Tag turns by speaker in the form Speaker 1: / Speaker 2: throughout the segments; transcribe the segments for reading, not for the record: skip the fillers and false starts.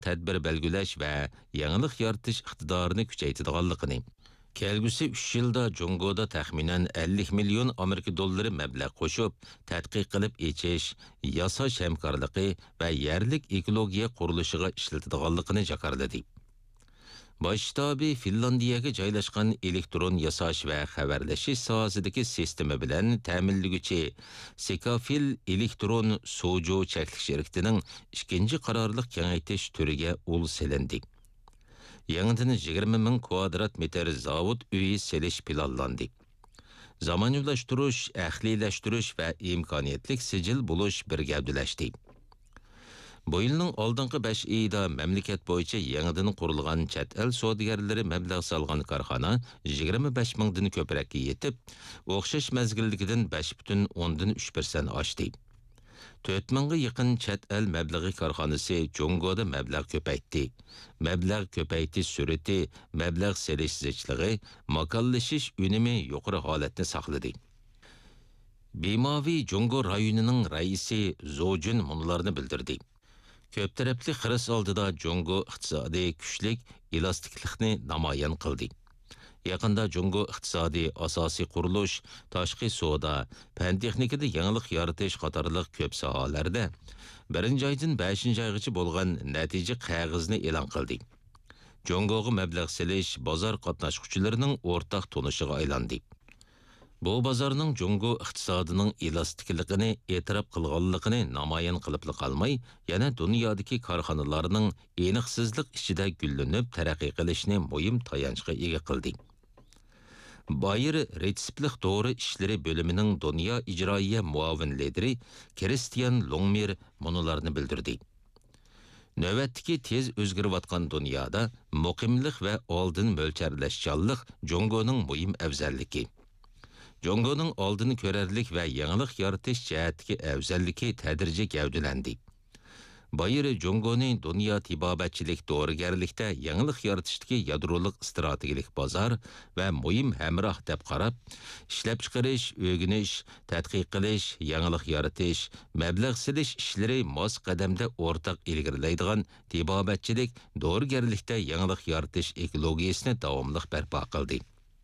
Speaker 1: tadbir belgilash va yangilik yaratish iqtidorini kuchaytirganligini. Kelgusi 3 yilda Jungoda taxminan 50 million Amerika dollari mablag' qo'shib, tadqiq qilib echish, yasash hamkorligi va yerlik ekologiya qurilishiga ishlatilganligini jakarladi. Bosh shtabi Finlandiyaga joylashgan elektron yasash va xabarlashish sohasidagi sistema bilan ta'minlaguvchi Sekafil elektron sojo cheklik shirkatining ikkinchi qarorliq kengaytish turiga ul selindi. Yangidan 20 ming kvadrat metr zavod uyi selish planlandi. Zamonaviylashtirish, ahlilashtirish va imkoniyatlik sijil bo'lish bir gavdalashdi. Bu yilning oldingi 5 oyida mamlakat bo'yicha yangidan qurilgan chet el savdogarlari mablag' solgan korxona 25 mingdan ko'proqqa yetib, o'xshash mazgilligidan 5,3% oshdi. 4 mingga yaqin chet el mablag'i korxonasi Jungoda mablag' ko'paytdi. Mablag' ko'paytish surati, mablag' selish zichligi, makallashish unumi yuqori holatni saqladi. Bimavi Jungo rayonining raisi Zojun munlarni bildirdi. Ko'p tarafli xiris oldida Jungo iqtisodiy kuchlik elastiklikni namoyon qildi. Yaqinda Jungo iqtisodiy asosiy qurilish, tashqi savdo, fan texnikada yangilik yaratish qatorliq ko'p sohalarda 1-oydan 5-oygacha bo'lgan natija qog'ozni e'lon qildi. Jungoga mablag' selish bozor qatnashchilarining o'rtaq tonishiga aylandi. Bu bozorning Jungo iqtisodining elastikligini e'tirof qilganligini namoyon qilib qolmay, yana dunyodagi korxonalarning aniqsizlik ichida gullanib taraqqiy qilishni muhim tayanchga ega qildi. Bayer retseptlik to'g'ri ishlari bo'limining dunyo ijroiya muavin lideri Kristian Longmer munolarni bildirdi. Navbatdagi tez o'zgarayotgan dunyoda muqimlik va oldin mo'lcharlashchanlik Jungoning muhim afzalligi. Jungoning oldini ko'rarlik va yangilik yaratish jihatdagi afzalligi tadrijiy gavdalandi. Bayer Jungoning dunyo tibobatchilik to'g'rigarlikda yangilik yaratishdagi yadrolik strategik bozor va muhim hamroh deb qarab, ishlab chiqarish, o'rganish, tadqiq qilish, yangilik yaratish, mablag' silish ishlari mos qadamda o'rtaq ilgarilaydigan tibobatchilik to'g'rigarlikda yangilik yaratish ekologiyasini davomli barpo qildi.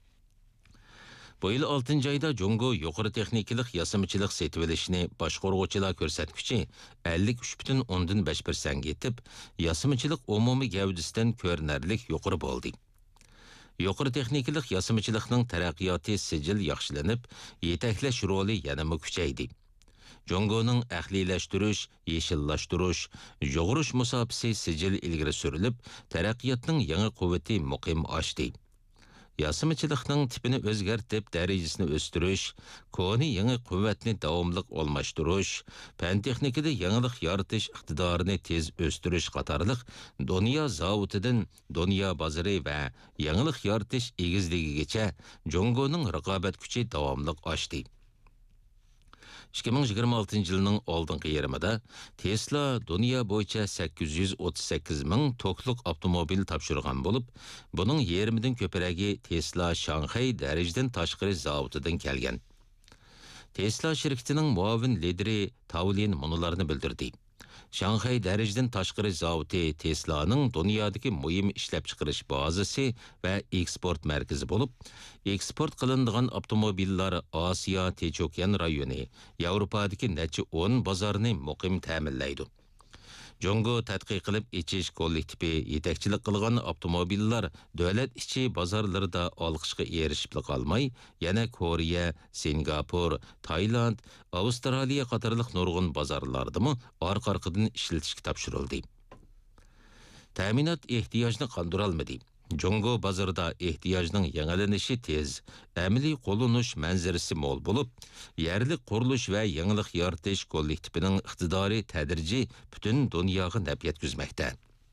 Speaker 1: Bu yil 6-oyda Jungo yuqori texnikalik yasamchilik setib olishni boshqaruvchilar ko'rsatkichi 53,5% yetib, yasamchilik umumiy gavdasidan ko'rinarlik yuqori bo'ldi. Yuqori texnikalik yasamchilikning taraqqiyoti sijil yaxshilanib, yetaklash roli yanada kuchaydi. Jungoning ahlilashtirish, yeshillashtirish, yo'g'irish musofasi sijil ilgari surilib, taraqqiyotning yangi quvvati muqim oshdi. Yasamchilikning tipini o'zgartib, darajasini o'stirish, koni yangi quvvatni davomli almashtirish, fan texnikada yangilik yaratish iqtidorini tez o'stirish qatorliq dunyo zavodidan dunyo bozori va yangilik yaratish egizligigacha Jungoning raqobat kuchi davomli oshdi. 2026 yilning oldingi yarmida Tesla dunyo bo'yicha 838 ming to'qliq avtomobil topshirgan bo'lib, buning yarmidan ko'pragi Tesla Shanxay darajadan tashqari zavodidan kelgan. Tesla shirkatining muavin lideri Tavlin munolarni bildirdi. Shanxay darajadan tashqari zavodi Tesla'ning dunyodagi muhim ishlab chiqarish bazasi va eksport markazi bo'lib, eksport qilinadigan avtomobillar Osiyo Tichokyan rayoni, Yevropadagi necha 10 bozorni muqim ta'minlaydi. Jungo tadqiq qilib echish kollektivi yetakchilik qilgan avtomobillar davlat ichi bozorlarida olqishga erishib qolmay, yana Koreya, Singapur, Tailand, Avstraliya qatorliq nurg'un bozorlardami orqa-orqadan ishlatishga topshirildi. Ta'minot ehtiyojni qondira olmadi. Jungo bozorida ehtiyojning yangilanishi tez, amaliy qo'llanish manzarasi mo'l bo'lib, yerlik qurilish va yangilik yaratish kollektivining iqtidori tadrijiy butun dunyoga naf yetkazmoqda.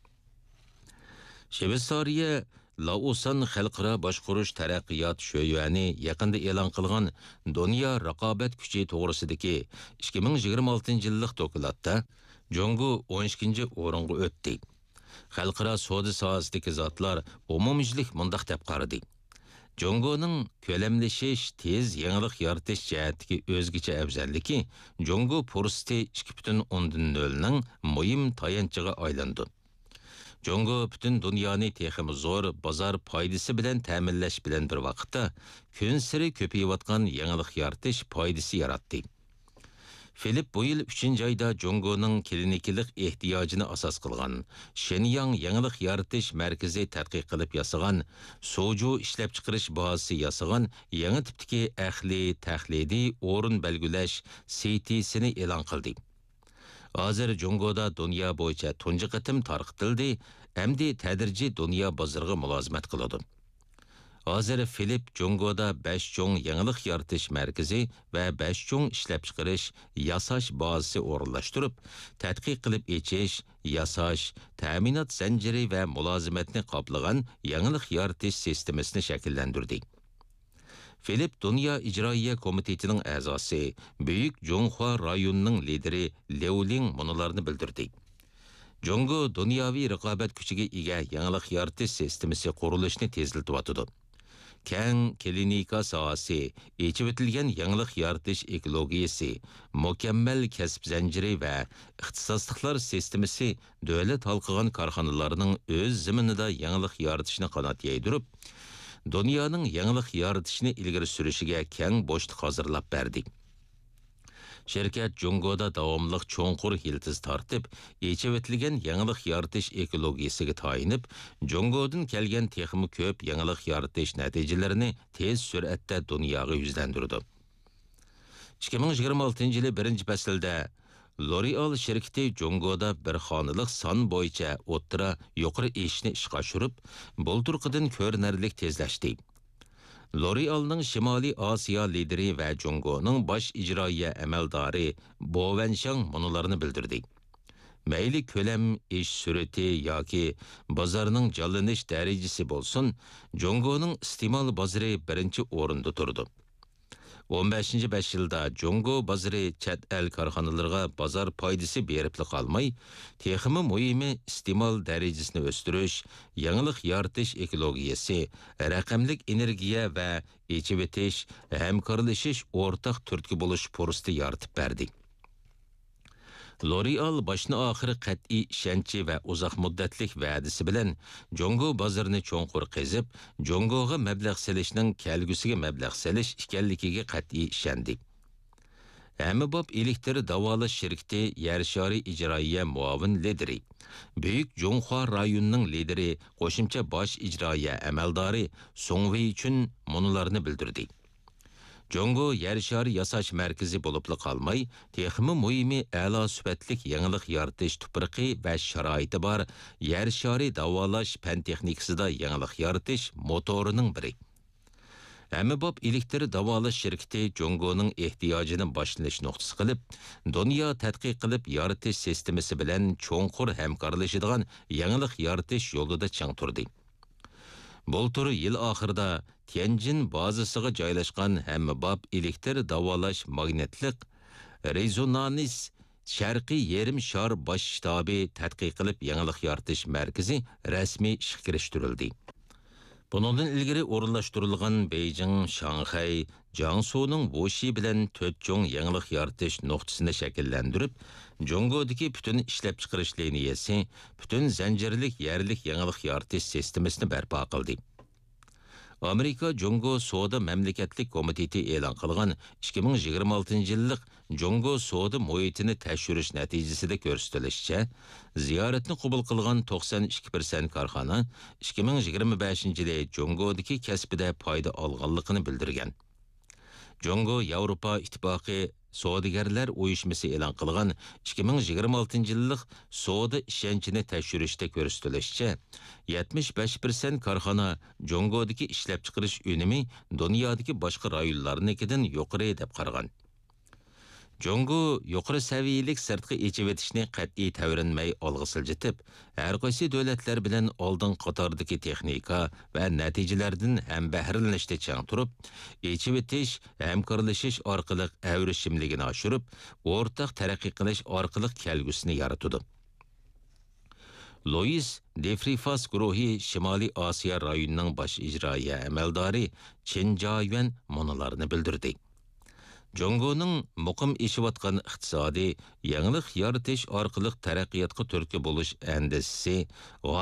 Speaker 1: Shveysariya Lausan xalqaro boshqarish taraqqiyot sho'yani yaqinda e'lon qilgan dunyo raqobat kuchi to'g'risidagi 2026 yillik dokladda Jungo 12-o'ringa o'tdi. Xalqaro savdo sohasidagi zotlar umumiylik mundaq deb qaradi. Jungoning ko'lamlashish, tez yangilik yaratish jihatdagi o'zgacha afzalligi Jungo fursati 2,0 ning muhim tayanchiga aylandi. Jongo bütün dünyani texim zor bozor foydasi bilan ta'minlash bilan bir vaqtda kun siri ko'payayotgan yangilik yaratish foydasi yaratdi. Filip bu yil 3-nji ayda Jongoning klinikilik ehtiyojini asos qilgan Shenyang yangilik yaratish markazi tadqiq qilib yasagan soju ishlab chiqarish bazasi yasagan yangi tipdagi ahli tahliliy o'rin belgilash CT'sini e'lon qildi. Hozir Jongoda dunyo bo'yicha tunji qatim tarqatildi, hamda tadrijiy dunyo bozoriga mulozimat qiladi. Hozir Filip Jongoda 5 cho'ng yangilik yaratish markazi va 5 cho'ng ishlab chiqarish, yasash bazasi o'rinlashtirib, tadqiq qilib echish, yasash, ta'minot zanjiri va mulozimatni qoplagan yangilik yaratish sistemasini shakllantirdi. Filip Dünya İcraiya Komitetining a'zosi, Büyük Jonghua rayonining lideri Liu Ling munolarni bildirdi. Jongo dunyoviy raqobat kuchiga ega yangilik yaratish sistemasi qurilishini tezlatyotdi. Keng klinika sohasi, echib o'tilgan yangilik yaratish ekologiyasi, mukammal kasb zanjiri va ixtisosliklar sistemasi davlat halqigan korxonalarning o'z zaminida yangilik yaratishni qanot yaydirib, dunyoning yangilik yaratishni ilgari surishiga keng bo'shliq hozirlab berdi. Şirket Jongoda davomliq cho'nqur yiltiz tartib, echib o'tilgan yangilik yaratish ekologiyasiga tayinib, Jongodan kelgan texmi ko'p yangilik yaratish natijalarini tez sur'atda dunyoga yuzlantirdi. 2026-yili 1-faslda L'Oreal şirketi Jongoda bir xonalik son bo'yicha o'ttira yuqori eshishni ishga oshirib, bulturqidan ko'rinarlik tezlashdi. L'Oreal'ning Shimoliy Osiyo lideri va Jongoning bosh ijroiya amaldori Bo Wenshang munolarni bildirdi. Mayli ko'lam, ish sur'ati yoki bozorning jonlanish darajasi bo'lsin, Jongoning iste'mol bozori birinchi o'rinda turdi. 15-5 yilda Jongo bozori chet el korxonalarga bozor foydasi berib qolmay, texmi muhimi iste'mol darajasini o'stirish, yangilik yaratish ekologiyasi, raqamlik energiya va echib o'tish, hamkorlashish o'rtaq turtki bo'lish fursati yaratib berdi. L'Oreal boshni oxiri qat'iy ishonchi va uzoq muddatlik va'dasi bilan Jongo bozorini cho'nqur qezib, Jongoga mablag' selishning kelgusiga mablag' selish ekanligiga qat'iy ishondi. Hammabob elektr davolash shirkati Yarshari ijroiya muavin lideri, Büyük Jonghua rayonining lideri, qo'shimcha bosh ijroiya amaldori Song Wei uchun munolarni bildirdi. Jongo Yarshari yasash markazi bo'lib qolmay, texmi muhimi a'lo sifatlik yangilik yaratish tuproqi va sharoiti bor Yarshari davolash fan texnikasida yangilik yaratish motorining biri. Hammabob elektr davolash shirkati Jongoning ehtiyojini boshlanish nuqtasi qilib, dunyo tadqiq qilib yaratish sistemasi bilan cho'nqur hamkorlashadigan yangilik yaratish yo'lida chang turdi. Bultur yil oxirida Tianjin bazasiga joylashgan hammabob elektr davolash magnetlik rezonans sharqiy yarim shar bosh shtabi tadqiq qilib yangilik yaratish markazi rasmiy ishga kirishtirildi. Bundan ilgari o'rinlashtirilgan Beijing, Shanghai, Jiangsuning Wuxi bilan 4 cho'ng yangilik yaratish nuqtasini shakllantirib, Jongodagi butun ishlab chiqarish liniyasi, butun zanjirlik yerlik yangilik yaratish sistemasini barpo qildi. Amerika Jongo Soda Mamlakatlik Komiteti e'lon qilgan 2026-yillik Jongo Soda muhitini tekshirish natijasida ko'rsatilishicha, ziyoratni qabul qilgan 92% korxona 2025-yili Jongodagi kasbida foyda olganligini bildirgan. Jongo Yevropa Ittifoqi Savdogarlar uyushmasi e'lon qilgan 2026-yillik savdo ishonchini tekshirishda ko'rsatilishicha, 75% korxona Jongodagi ishlab chiqarish unumi dunyodagi boshqa rayonlarnikidan yuqori deb qaragan. Jongo yuqori saviyalik sirtqi echib etishni qat'iy tavrinmay olg'a siljitib, har qaysi davlatlar bilan oldin qatordagi texnika va natijalardan ham bahrilanishda chang turib, echib etish, hamkorlashish orqali avrishimligini oshirib, o'rtaq taraqqiy qilish orqali kelgusini yaratadi. Louis Defrifas guruhi Shimoliy Osiyo rayonining bosh ijroiya amaldori Chen Jiayuan munolarni bildirdi. Jongoning muqim eshivatgan iqtisodiy yangilik yaratish orqali taraqqiyotga turtki bo'lish andisi